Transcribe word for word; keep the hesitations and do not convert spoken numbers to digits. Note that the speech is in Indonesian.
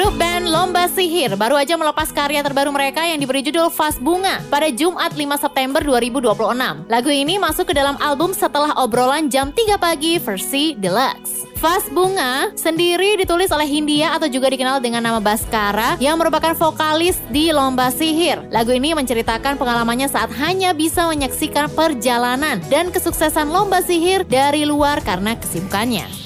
Grup band Lomba Sihir baru aja melepas karya terbaru mereka yang diberi judul Vas Bunga pada Jumat lima September dua ribu dua puluh enam. Lagu ini masuk ke dalam album Setelah Obrolan Jam tiga Pagi versi deluxe. Vas Bunga sendiri ditulis oleh Hindia atau juga dikenal dengan nama Baskara yang merupakan vokalis di Lomba Sihir. Lagu ini menceritakan pengalamannya saat hanya bisa menyaksikan perjalanan dan kesuksesan Lomba Sihir dari luar karena kesibukannya.